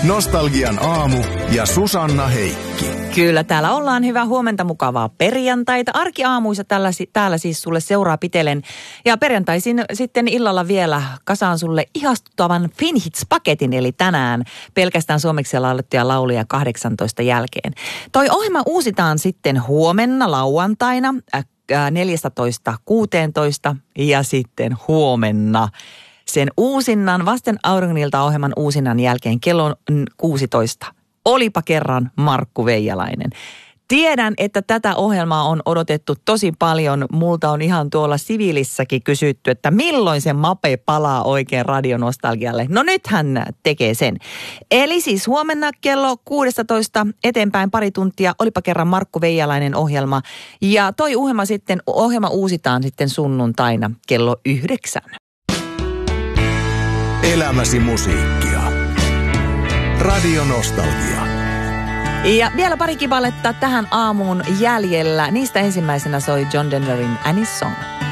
Nostalgian aamu ja Susanna Heikki. Kyllä, täällä ollaan. Hyvää huomenta, mukavaa perjantaita. Arkiaamuissa täällä siis sulle seuraa pitelen. Ja perjantaisin sitten illalla vielä kasaan sulle ihastuttavan Finhits-paketin, eli tänään pelkästään suomeksi laulettuja lauluja 18 jälkeen. Toi ohjelma uusitaan sitten huomenna lauantaina 14.16 ja sitten huomenna sen uusinnan, Vasten auringonilta ohjelman uusinnan jälkeen kello 16. Olipa kerran Markku Veijalainen. Tiedän, että tätä ohjelmaa on odotettu tosi paljon. Multa on ihan tuolla siviilissäkin kysytty, että milloin se mape palaa oikein radionostalgialle. No nyt hän tekee sen. Eli siis huomenna kello 16 eteenpäin pari tuntia Olipa kerran Markku Veijalainen ohjelma. Ja toi ohjelma uusitaan sitten sunnuntaina kello 9. Elämäsi musiikkia. Radio Nostalgia. Ja vielä pari kipaletta tähän aamuun jäljellä. Niistä ensimmäisenä soi John Denverin Annie's Song.